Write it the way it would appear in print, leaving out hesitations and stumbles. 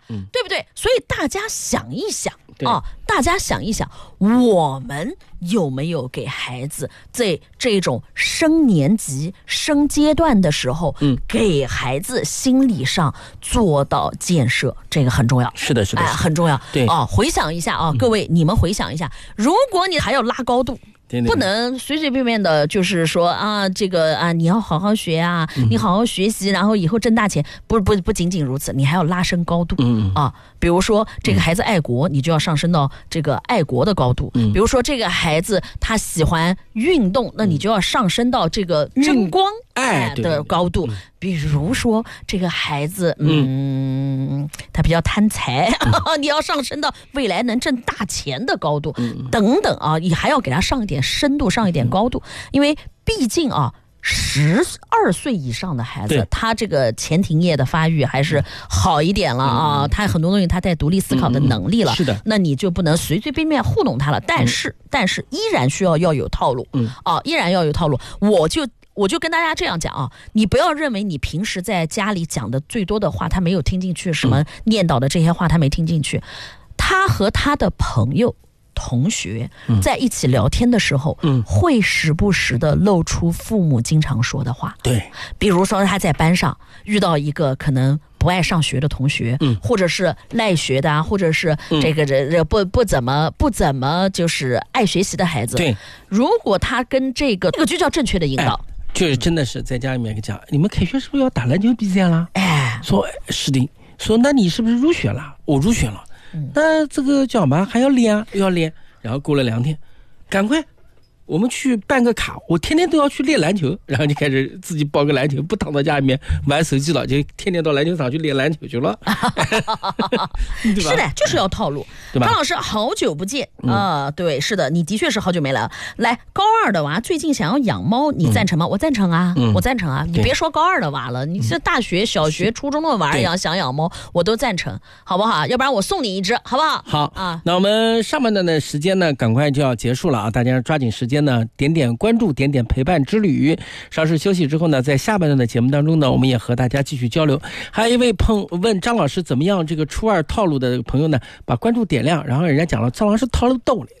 对不对？所以大家想一想啊，大家想一想，我们有没有给孩子在这种升年级、升阶段的时候，给孩子心理上做到建设，这个很重要。 是的，是的， 很重要。 对啊，回想一下啊，各位，你们回想一下，如果你还要拉高度。不能随随便便的，就是说啊，这个啊，你要好好学啊，你好好学习，然后以后挣大钱。不仅仅如此，你还要拉升高度。啊，比如说这个孩子爱国，你就要上升到这个爱国的高度。比如说这个孩子他喜欢运动，那你就要上升到这个争光的高度。比如说这个孩子，他比较贪财，你要上升到未来能挣大钱的高度，等等啊，你还要给他上一点深度，上一点高度，因为毕竟啊。12岁以上的孩子，他这个前庭叶的发育还是好一点了啊，他很多东西他在独立思考的能力了。 是的， 那你就不能随随便便糊弄他了。但是依然需要有套路，依然要有套路。我就跟大家这样讲啊，你不要认为你平时在家里讲的最多的话他没有听进去，什么念叨的这些话他没听进去，他和他的朋友。同学在一起聊天的时候，会时不时的露出父母经常说的话。 对， 比如说他在班上遇到一个可能不爱上学的同学，或者是赖学的啊，或者是这个不怎么就是爱学习的孩子。 对， 如果他跟这个就叫正确的引导。 就是真的是在家里面讲，你们开学是不是要打篮球比赛了？说是的，说那你是不是入学了？我入学了。那这个叫嘛还要练，然后过了2天，赶快我们去办个卡，我天天都要去练篮球，然后就开始自己报个篮球，不躺在家里面玩手机了，就天天到篮球场去练篮球去了。对吧？ 是的，就是要套路，对吧？张老师好久不见啊，对，是的，你的确是好久没来了。来，高2的娃最近想要养猫，你赞成吗？我赞成啊，我赞成啊。你别说高2的娃了，你是大学、小学、初中的娃想养猫，我都赞成，好不好？要不然我送你一只，好不好？ 好啊。那我们上半段的时间呢，赶快就要结束了啊，大家抓紧时间呢，点点关注，点点陪伴之旅。稍事休息之后呢，在下半段的节目当中呢，我们也和大家继续交流。还有一位问张老师怎么样这个初2套路的朋友呢，把关注点亮，然后人家讲了张老师套路逗你。